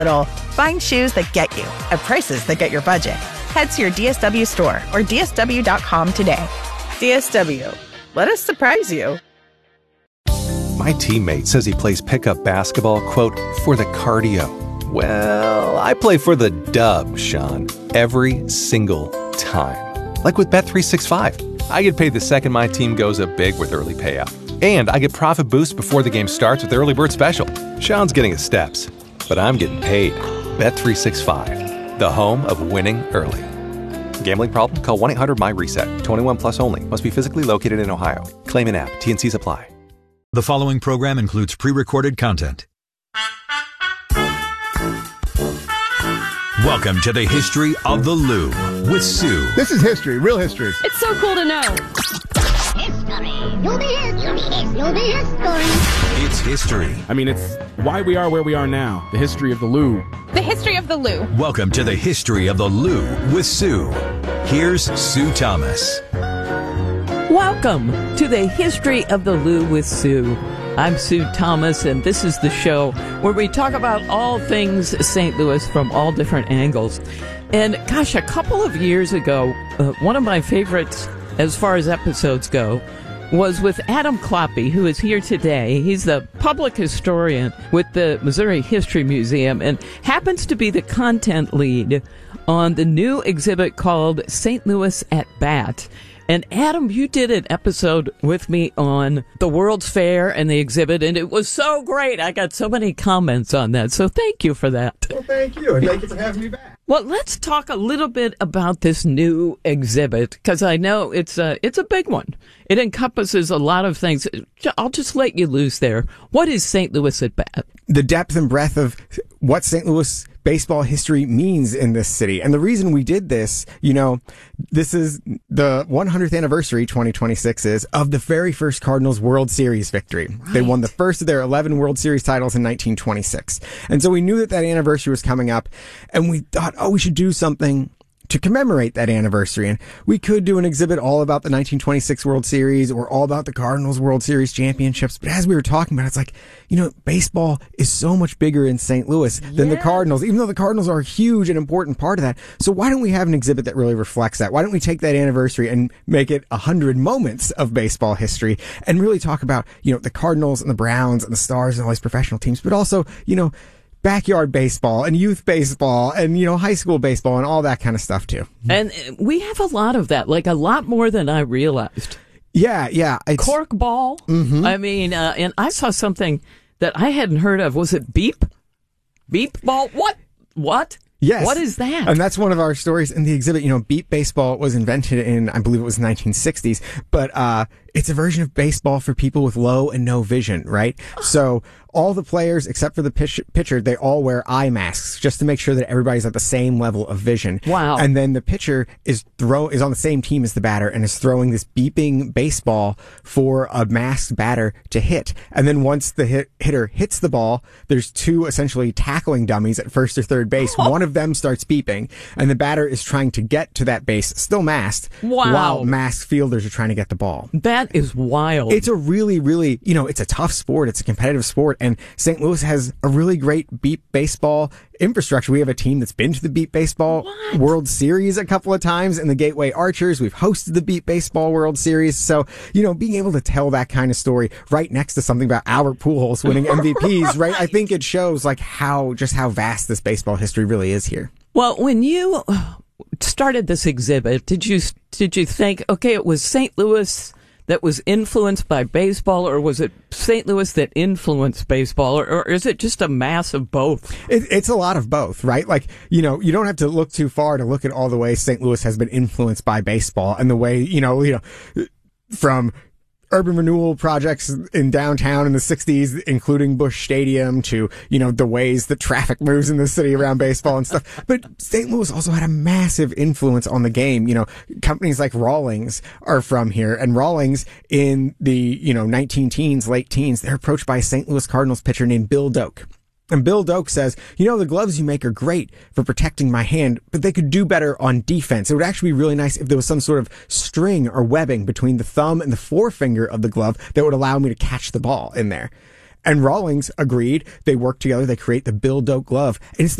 Find shoes that get you at prices that get your budget. Head to your DSW store or DSW.com today. DSW, let us surprise you. My teammate says he plays pickup basketball, quote, for the cardio. Well, I play for the dub, Sean, every single time. Like with Bet365. I get paid the second my team goes up big with early payout. And I get profit boost before the game starts with the early bird special. Sean's getting his steps, but I'm getting paid. Bet365, the home of winning early. Gambling problem? Call 1-800-MY-RESET. 21 plus only. Must be physically located in Ohio. Claim in app. T&Cs apply. The following program includes pre-recorded content. Welcome to the History of the Lou with Sue. This is history, real history. It's so cool to know. History. You'll be history. You'll be history. It's history. I mean, it's why we are where we are now. The history of the Lou. The history of the Lou. Welcome to the History of the Lou with Sue. Here's Sue Thomas. Welcome to the History of the Lou with Sue. I'm Sue Thomas, and this is the show where we talk about all things St. Louis from all different angles. And gosh, a couple of years ago, one of my favorites as far as episodes go was with Adam Kloppe, who is here today. He's the public historian with the Missouri History Museum and happens to be the content lead on the new exhibit called St. Louis at Bat. And Adam, you did an episode with me on the World's Fair and the exhibit, and it was so great. I got so many comments on that, so thank you for that. Well, thank you, and thank you for having me back. Well, let's talk a little bit about this new exhibit, because I know it's a big one. It encompasses a lot of things. I'll just let you loose there. What is St. Louis at Bat? The depth and breadth of what St. Louis baseball history means in this city. And the reason we did this, this is the 100th anniversary, 2026 is, of the very first Cardinals World Series victory. Right. They won the first of their 11 World Series titles in 1926. And so we knew that anniversary was coming up, and we thought, we should do something to commemorate that anniversary. And we could do an exhibit all about the 1926 World Series or all about the Cardinals World Series championships. But as we were talking about it, it's like, baseball is so much bigger in St. Louis than the Cardinals, even though the Cardinals are a huge and important part of that. So why don't we have an exhibit that really reflects that? Why don't we take that anniversary and make it 100 moments of baseball history and really talk about, the Cardinals and the Browns and the Stars and all these professional teams, but also, backyard baseball and youth baseball and, high school baseball and all that kind of stuff too. And we have a lot of that, like a lot more than I realized. Yeah. Corkball. Mm-hmm. I mean, and I saw something that I hadn't heard of. Was it beep? Beep ball? What? Yes. What is that? And that's one of our stories in the exhibit. Beep baseball was invented in, I believe it was 1960s, but, it's a version of baseball for people with low and no vision, right? So all the players, except for the pitcher, they all wear eye masks just to make sure that everybody's at the same level of vision. Wow. And then the pitcher is on the same team as the batter and is throwing this beeping baseball for a masked batter to hit. And then once the hitter hits the ball, there's two essentially tackling dummies at first or third base. One of them starts beeping, and the batter is trying to get to that base, still masked, while masked fielders are trying to get the ball. That is wild. It's a really, really, it's a tough sport. It's a competitive sport. And St. Louis has a really great beep baseball infrastructure. We have a team that's been to the beep baseball World Series a couple of times in the Gateway Archers. We've hosted the beep baseball World Series. So, being able to tell that kind of story right next to something about Albert Pujols winning MVPs, right? I think it shows how vast this baseball history really is here. Well, when you started this exhibit, did you think, okay, it was St. Louis that was influenced by baseball, or was it St. Louis that influenced baseball, or is it just a mass of both? It's a lot of both, right? You don't have to look too far to look at all the ways St. Louis has been influenced by baseball and the way, from urban renewal projects in downtown in the 60s, including Busch Stadium, to, the ways that traffic moves in the city around baseball and stuff. But St. Louis also had a massive influence on the game. Companies like Rawlings are from here, and Rawlings in the, 19-teens, late teens, they're approached by a St. Louis Cardinals pitcher named Bill Doak. And Bill Doak says, the gloves you make are great for protecting my hand, but they could do better on defense. It would actually be really nice if there was some sort of string or webbing between the thumb and the forefinger of the glove that would allow me to catch the ball in there. And Rawlings agreed. They work together. They create the Bill Doak glove. And it's